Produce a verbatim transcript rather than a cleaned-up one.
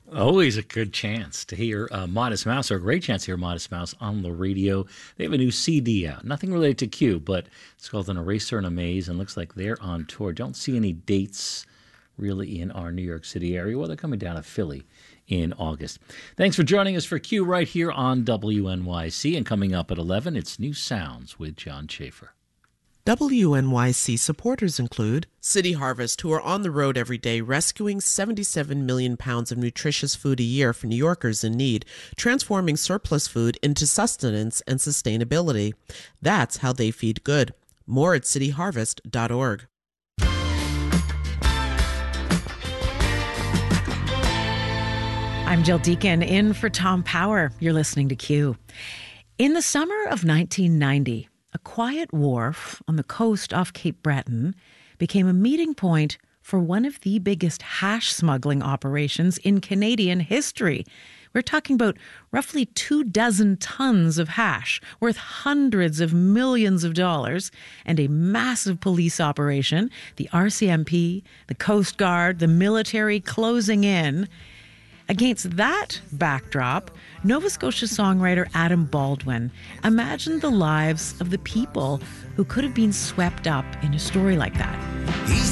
Always a good chance to hear uh, Modest Mouse, or a great chance to hear Modest Mouse on the radio. They have a new C D out. Nothing related to Q, but it's called An Eraser and a Maze, and looks like they're on tour. Don't see any dates really in our New York City area. Well, they're coming down to Philly in August. Thanks for joining us for Q right here on W N Y C. And coming up at eleven, it's New Sounds with John Schaefer. W N Y C supporters include City Harvest, who are on the road every day rescuing seventy-seven million pounds of nutritious food a year for New Yorkers in need, transforming surplus food into sustenance and sustainability. That's how they feed good. More at city harvest dot org. I'm Jill Deacon, in for Tom Power. You're listening to Q. In the summer of nineteen ninety, a quiet wharf on the coast off Cape Breton became a meeting point for one of the biggest hash smuggling operations in Canadian history. We're talking about roughly two dozen tons of hash worth hundreds of millions of dollars, and a massive police operation, the R C M P, the Coast Guard, the military closing in. Against that backdrop, Nova Scotia songwriter Adam Baldwin imagined the lives of the people who could have been swept up in a story like that. He's